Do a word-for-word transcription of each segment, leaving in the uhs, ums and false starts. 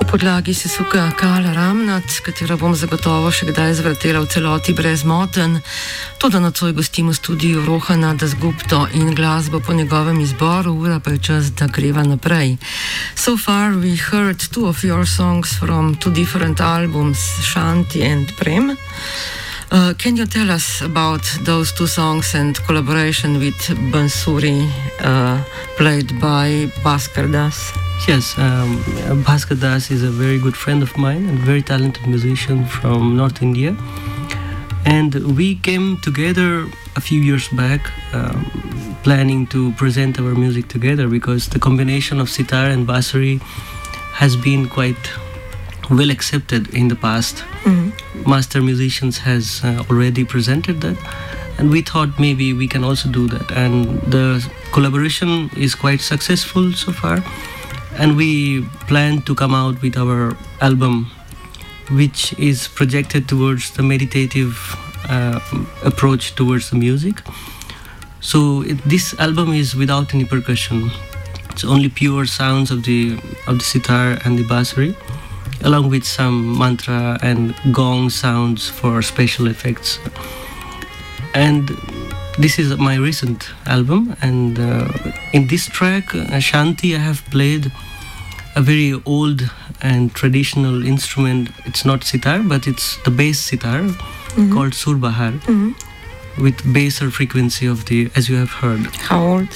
podlagi se suka Kala Ramnat, katero bom zagotovo še kdaj zvrtela v celoti brez motenj. Toda nocoj gostimo v studiu Rohana Dasgupto in glasbo po njegovem izboru, ura pa je čas, da greva naprej. So far we heard two of your songs from two different albums, Shanti and Prem. Uh, can you tell us about those two songs and collaboration with Bansuri, uh, played by Bhaskar Das? Yes, um, Bhaskar Das is a very good friend of mine and very talented musician from North India. And we came together a few years back, um, planning to present our music together because the combination of sitar and bansuri has been quite well accepted in the past. Mm-hmm. Master musicians has uh, already presented that, and we thought maybe we can also do that. And the collaboration is quite successful so far. And we plan to come out with our album, which is projected towards the meditative uh, approach towards the music. So it, this album is without any percussion. It's only pure sounds of the of the sitar and the bansuri, along with some mantra and gong sounds for special effects. And this is my recent album, and uh, in this track, uh, Shanti, I have played a very old and traditional instrument. It's not sitar, but it's the bass sitar, mm-hmm. called Sur Bahar, mm-hmm. with basser frequency of the, as you have heard. How old?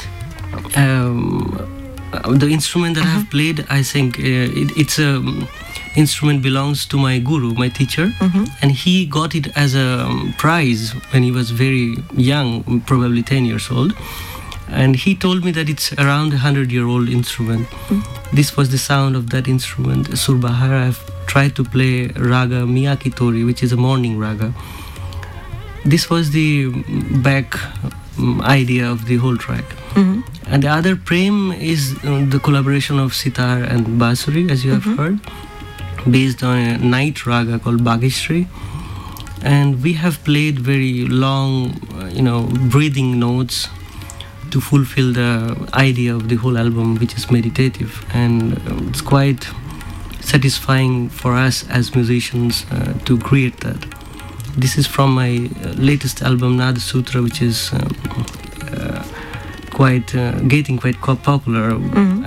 Um, the instrument that mm-hmm. I have played, I think uh, it, it's a um, instrument belongs to my guru, my teacher, mm-hmm. and he got it as a um, prize when he was very young, probably ten years old. And he told me that it's around a hundred-year-old instrument. Mm-hmm. This was the sound of that instrument, Sur Bahar. I've tried to play raga Miyaki Tori, which is a morning raga. This was the back um, idea of the whole track. Mm-hmm. And the other Prem is uh, the collaboration of sitar and bansuri, as you have mm-hmm. heard, based on a night raga called Bhageshri. And we have played very long, uh, you know, breathing notes to fulfill the idea of the whole album, which is meditative. And uh, it's quite satisfying for us as musicians uh, to create that. This is from my uh, latest album, Nada Sutra, which is um, uh, quite uh, getting quite popular. Mm-hmm.